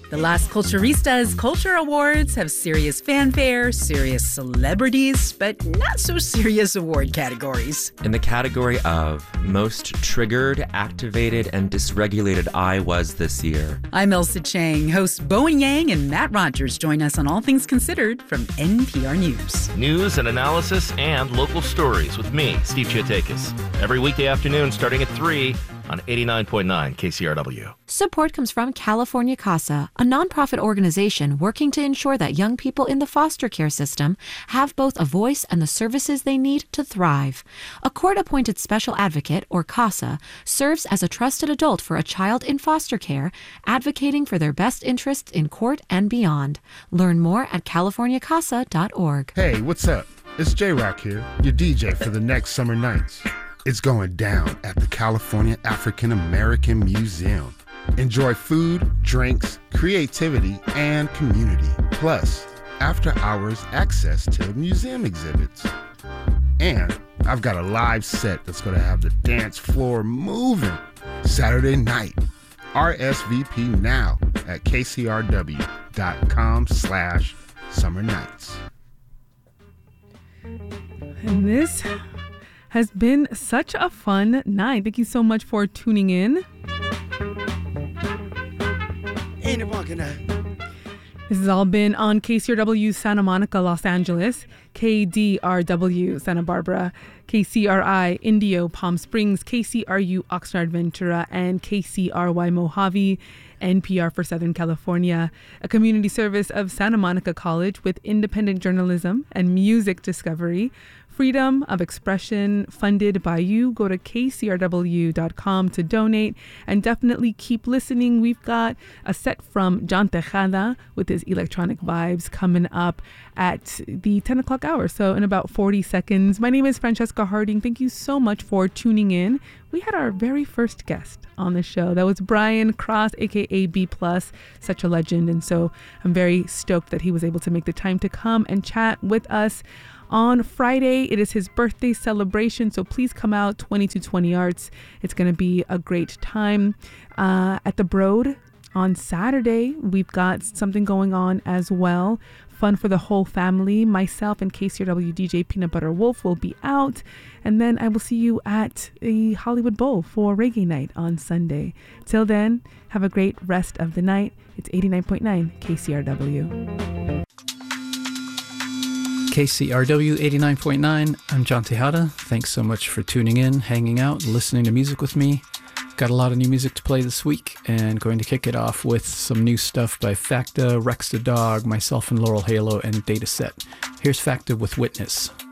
The Las Culturistas Culture Awards have serious fanfare, serious celebrities, but not so serious award categories. In the category of Most Triggered, Activated, and Dysregulated I Was this year. I'm Elsa Chang. Hosts Bowen Yang and Matt Rogers join us on All Things Considered from NPR News. News and analysis and local stories with me, Steve Chiotakis. Every weekday afternoon starting at 3 on 89.9 KCRW. Support comes from California CASA, a nonprofit organization working to ensure that young people in the foster care system have both a voice and the services they need to thrive. A court-appointed special advocate, or CASA, serves as a trusted adult for a child in foster care, advocating for their best interests in court and beyond. Learn more at californiacasa.org. Hey, what's up? It's J-Rock here, your DJ for the next summer nights. It's going down at the California African American Museum. Enjoy food, drinks, creativity, and community. Plus, after-hours access to museum exhibits. And I've got a live set that's going to have the dance floor moving Saturday night. RSVP now at kcrw.com/summer nights. And this has been such a fun night. Thank you so much for tuning in. This has all been on KCRW Santa Monica, Los Angeles, KDRW Santa Barbara, KCRI Indio Palm Springs, KCRU Oxnard Ventura, and KCRY Mojave, NPR for Southern California, a community service of Santa Monica College with independent journalism and music discovery. Freedom of expression funded by you. Go to kcrw.com to donate and definitely keep listening. We've got a set from John Tejada with his electronic vibes coming up at the 10 o'clock hour. So in about 40 seconds. My name is Francesca Harding. Thank you so much for tuning in. We had our very first guest on the show. That was Brian Cross, aka B+, such a legend. And so I'm very stoked that he was able to make the time to come and chat with us. On Friday, it is his birthday celebration, so please come out, 2220 Arts. It's going to be a great time. At the Broad on Saturday, we've got something going on as well. Fun for the whole family. Myself and KCRW DJ Peanut Butter Wolf will be out. And then I will see you at the Hollywood Bowl for Reggae Night on Sunday. Till then, have a great rest of the night. It's 89.9 KCRW. KCRW 89.9. I'm John Tejada. Thanks so much for tuning in, hanging out, listening to music with me. Got a lot of new music to play this week and going to kick it off with some new stuff by Facta, Rex the Dog, myself and Laurel Halo, and Dataset. Here's Facta with Witness.